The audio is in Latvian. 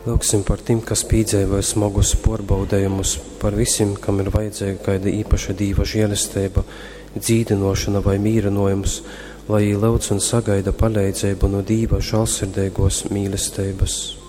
Lūksim par tiem, kas piedzīvoja smagus pārbaudījumus, par visiem, kam ir vajadzīga kāda īpaša Dieva žēlastība, dzīdinošana vai mīrinojums, lai lūdz un sagaida palīdzību no Dieva žēlsirdīgos mīlestības.